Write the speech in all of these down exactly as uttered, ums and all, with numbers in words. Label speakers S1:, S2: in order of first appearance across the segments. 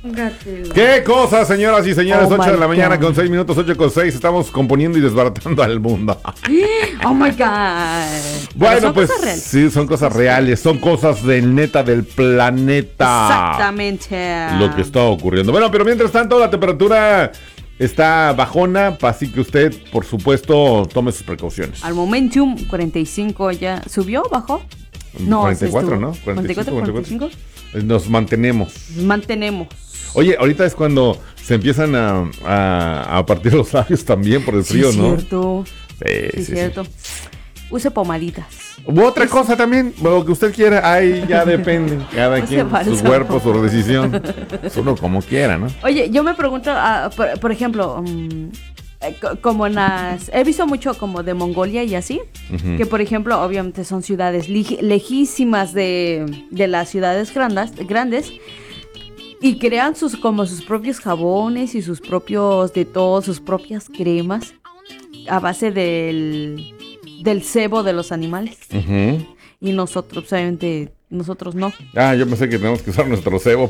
S1: Gatelo.
S2: ¿Qué cosas, señoras y señores?
S1: Oh
S2: ocho de la
S1: my
S2: mañana
S1: God.
S2: con seis minutos, ocho con seis. Estamos componiendo y desbaratando al mundo.
S1: Oh my God.
S2: Bueno,
S1: Son
S2: pues
S1: cosas reales.
S2: sí, son cosas reales. Son cosas de neta del planeta.
S1: Exactamente.
S2: Lo que está ocurriendo. Bueno, pero mientras tanto, la temperatura está bajona. Así que usted, por supuesto, tome sus precauciones.
S1: Al momentum cuarenta y cinco ya. ¿Subió o bajó?
S2: cuarenta y cuatro,
S1: estuvo.
S2: ¿no?
S1: cuarenta y cuatro, cuarenta y cinco.
S2: Nos mantenemos.
S1: Mantenemos.
S2: Oye, ahorita es cuando se empiezan a, a, a partir los labios también por el
S1: Sí,
S2: frío,
S1: es
S2: ¿no?
S1: cierto.
S2: Sí,
S1: Sí,
S2: sí,
S1: es
S2: sí.
S1: cierto. Use pomaditas.
S2: U otra cosa también, lo que usted quiera, ahí ya depende. Cada
S1: Use
S2: quien, su
S1: bálsamo.
S2: cuerpo, su decisión. Es uno como quiera, ¿no?
S1: Oye, yo me pregunto, ah, por, por ejemplo, um, eh, co- como en las... He visto mucho como de Mongolia y así,
S2: Ujú.
S1: que por ejemplo, obviamente son ciudades lij- lejísimas de, de las ciudades grandes, grandes y crean sus como sus propios jabones y sus propios de todo, sus propias cremas a base del, del sebo de los animales.
S2: Ujú.
S1: Y nosotros, obviamente, nosotros no.
S2: Ah, yo pensé que tenemos que usar nuestro cebo.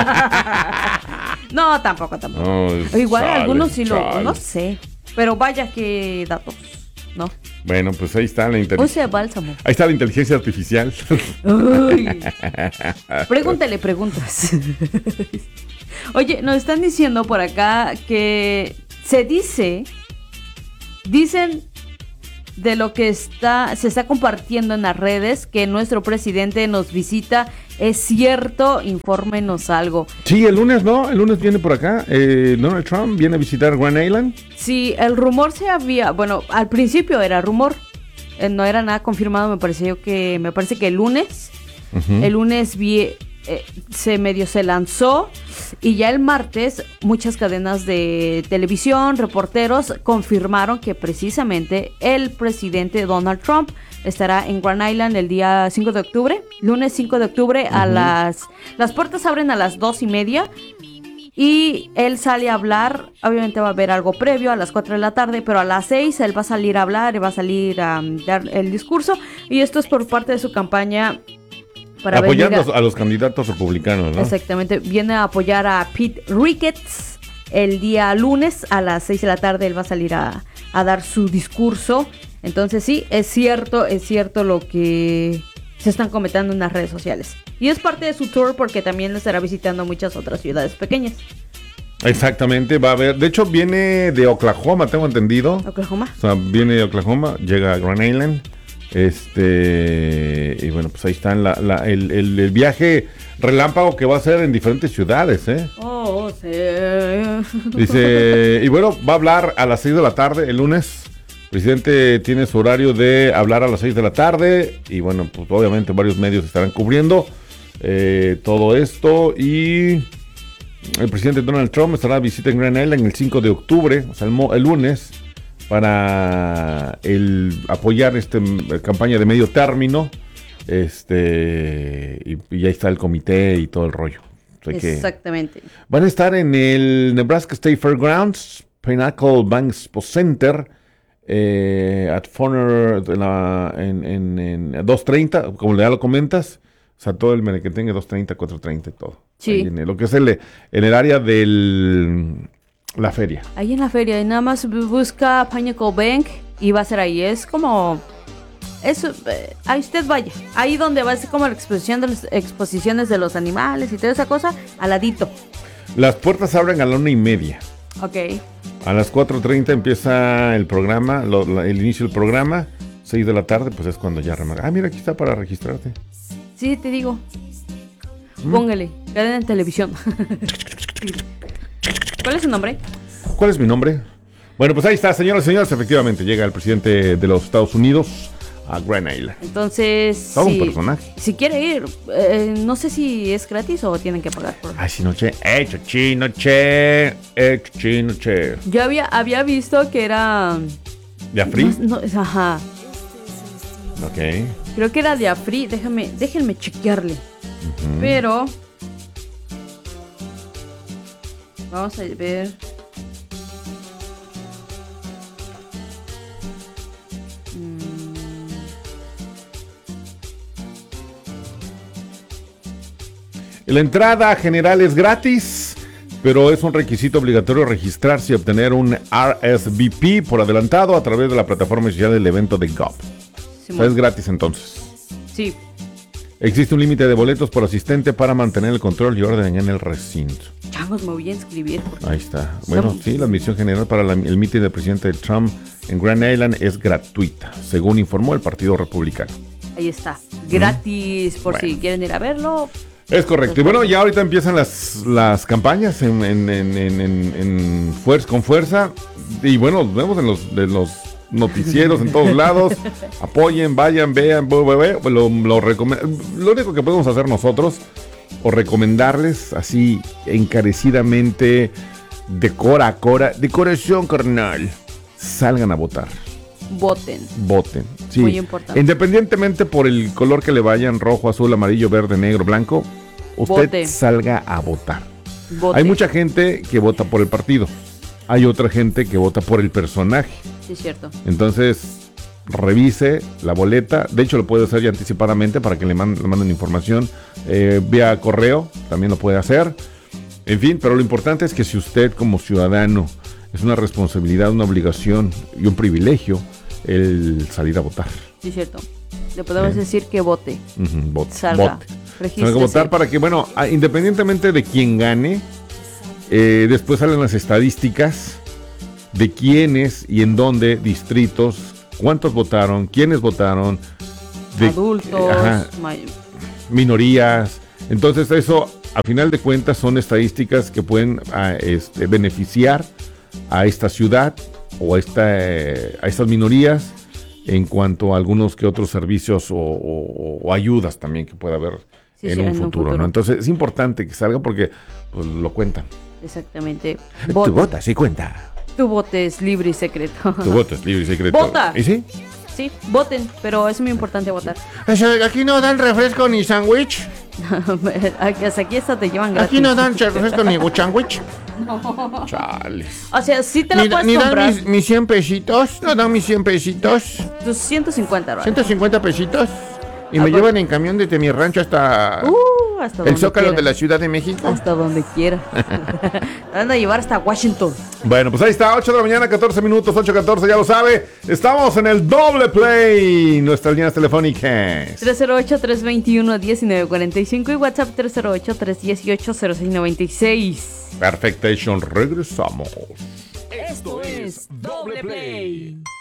S1: No, tampoco, tampoco.
S2: No,
S1: O igual
S2: chale,
S1: algunos sí lo,
S2: chale.
S1: no sé. Pero vaya que datos, ¿no?
S2: Bueno, pues ahí está la inteligencia.
S1: Use bálsamo.
S2: Ahí está la inteligencia artificial.
S1: Uy. Pregúntale preguntas. Oye, nos están diciendo por acá que se dice, dicen de lo que está se está compartiendo en las redes que nuestro presidente nos visita. ¿Es cierto? Infórmenos algo.
S2: Sí, el lunes, ¿no? El lunes viene por acá. eh, Donald Trump viene a visitar Grand Island.
S1: Sí, el rumor se había, bueno, al principio era rumor, eh, no era nada confirmado, me pareció que, me parece que el lunes,
S2: Ujú.
S1: el lunes vi, eh, se medio se lanzó y ya el martes muchas cadenas de televisión, reporteros confirmaron que precisamente el presidente Donald Trump estará en Grand Island el día cinco de octubre, lunes cinco de octubre a
S2: Ujú.
S1: las, las puertas abren a las dos y media. Y él sale a hablar, obviamente va a haber algo previo a las cuatro de la tarde, pero a las seis él va a salir a hablar, y va a salir a um, dar el discurso. Y esto es por parte de su campaña para
S2: Apoyando
S1: venir a-
S2: a los candidatos republicanos, ¿no?
S1: Exactamente, viene a apoyar a Pete Ricketts el día lunes a las seis de la tarde. Él va a salir a, a dar su discurso. Entonces sí, es cierto, es cierto lo que se están comentando en las redes sociales. Y es parte de su tour porque también estará visitando muchas otras ciudades pequeñas.
S2: Exactamente, va a haber. De hecho, viene de Oklahoma, tengo entendido.
S1: Oklahoma.
S2: O sea, viene de Oklahoma, llega a Grand Island. Este. Y bueno, pues ahí está la, la- el, el- el viaje relámpago que va a hacer en diferentes ciudades, ¿eh?
S1: Oh, sí.
S2: Dice. Y bueno, va a hablar a las seis de la tarde el lunes. El presidente tiene su horario de hablar a las seis de la tarde. Y bueno, pues obviamente varios medios estarán cubriendo eh, todo esto. Y el presidente Donald Trump estará de visita en Grand Island el cinco de octubre, o sea, el, mo- el lunes, para el, apoyar esta campaña de medio término. Este y, y ahí está el comité y todo el rollo. O sea que
S1: Exactamente.
S2: van a estar en el Nebraska State Fairgrounds, Pinnacle Bank Expo Center, eh, at Foner de la, en, en, en dos treinta, como ya lo comentas. O sea, todo el merequetengue dos treinta, cuatro treinta y todo.
S1: Sí.
S2: Ahí en el- lo que es el, en el área de la feria.
S1: Ahí en la feria, y nada más bu- busca Pinnacle Bank y va a ser ahí. Es como. Eso, eh, ahí usted vaya. Ahí donde va a ser como la exposición de las exposiciones de los animales y toda esa cosa, al ladito.
S2: Las puertas abren a la una y media.
S1: Ok.
S2: A las cuatro treinta empieza el programa, lo- la- el inicio del programa. seis de la tarde, pues es cuando ya remaga. Ah, mira, aquí está para registrarte.
S1: Sí, te digo. Póngale, cadena en televisión. ¿Cuál es su nombre?
S2: ¿Cuál es mi nombre? Bueno, pues ahí está, señoras y señores. Efectivamente, llega el presidente de los Estados Unidos a Grand Island.
S1: Entonces,
S2: Todo un
S1: si,
S2: personaje.
S1: si quiere ir, eh, no sé si es gratis o tienen que pagar por.
S2: Ay, si noche. Hecho chino, che. Hecho chino, che.
S1: Yo había, había visto que era.
S2: ¿Ya free?
S1: No, no, ajá.
S2: Ok.
S1: Creo que era de Afri. Déjame, déjenme chequearle.
S2: Ujú.
S1: Pero. Vamos a ver.
S2: La entrada general es gratis. pero es un requisito obligatorio registrarse y obtener un R S V P por adelantado a través de la plataforma oficial del evento de G O P. Sí, o sea, es gratis entonces.
S1: Sí.
S2: Existe un límite de boletos por asistente para mantener el control y orden en el recinto.
S1: Chavos, me voy a inscribir.
S2: Ahí está. Bueno, sí, la admisión general para la, el mitin del presidente Trump en Grand Island es gratuita, según informó el Partido Republicano.
S1: Ahí está, gratis, por
S2: bueno.
S1: si quieren ir a verlo.
S2: Es correcto. Y bueno, ya ahorita empiezan las, las campañas en, en, en, en, en, en fuerza, con fuerza. Y bueno, los vemos en los, de los noticieros en todos lados. Apoyen, vayan, vean, lo, lo, lo único que podemos hacer nosotros o recomendarles así encarecidamente de cora a cora, de corazón carnal, salgan a votar.
S1: Voten.
S2: Voten. Sí.
S1: Muy importante.
S2: Independientemente por el color que le vayan, rojo, azul, amarillo, verde, negro, blanco, usted
S1: Vote.
S2: salga a votar.
S1: Vote.
S2: Hay mucha gente que vota por el partido. Hay otra gente que vota por el personaje.
S1: Sí, es cierto.
S2: Entonces, revise la boleta. De hecho, lo puede hacer ya anticipadamente para que le, man, le manden información eh, vía correo. También lo puede hacer. En fin, pero lo importante es que si usted como ciudadano es una responsabilidad, una obligación y un privilegio el salir a votar.
S1: Sí, es cierto. Le podemos
S2: Bien.
S1: decir que vote.
S2: Uh-huh, vote.
S1: Salga.
S2: Vote. Salga a votar para que, bueno, independientemente de quién gane, eh, después salen las estadísticas de quiénes y en dónde distritos, cuántos votaron, quiénes votaron, de,
S1: adultos,
S2: ajá,
S1: may-
S2: minorías. Entonces eso, a final de cuentas, son estadísticas que pueden a, este, beneficiar a esta ciudad o a, esta, eh, a estas minorías en cuanto a algunos que otros servicios o, o, o ayudas también que pueda haber
S1: sí,
S2: en,
S1: sí,
S2: un,
S1: en
S2: futuro,
S1: un futuro,
S2: ¿no? Entonces es importante que salga porque pues, lo cuentan.
S1: Exactamente.
S2: Tu
S1: Vote.
S2: vota sí cuenta.
S1: Tu voto es libre y secreto.
S2: Tu voto es libre y secreto.
S1: ¡Vota!
S2: ¿Y sí?
S1: Sí, voten, pero es muy importante votar.
S3: Aquí no dan refresco ni sándwich.
S1: Hasta aquí hasta te llevan gratis.
S3: Aquí no dan refresco ni sándwich.
S2: Chale.
S1: O sea, sí te la
S3: Ni,
S1: puedes
S3: ni dan
S1: comprar.
S3: mis, mis cien pesitos. No dan mis cien pesitos.
S1: Tus ciento cincuenta, ¿verdad?
S3: ciento cincuenta pesitos. Y
S1: Ah,
S3: me
S1: pues.
S3: llevan en camión desde mi rancho hasta
S1: Uh, hasta
S3: el
S1: donde
S3: Zócalo
S1: quiera.
S3: de la Ciudad de México.
S1: Hasta donde quiera. Van a llevar hasta Washington.
S2: Bueno, pues ahí está, ocho de la mañana, catorce minutos, ocho catorce, ya lo sabe. Estamos en el doble play. Nuestras líneas telefónicas.
S1: tres cero ocho, tres dos uno, uno nueve cuatro cinco y WhatsApp tres cero ocho, tres uno ocho, cero seis nueve seis.
S2: Perfectation, regresamos.
S4: Esto es Doble Play.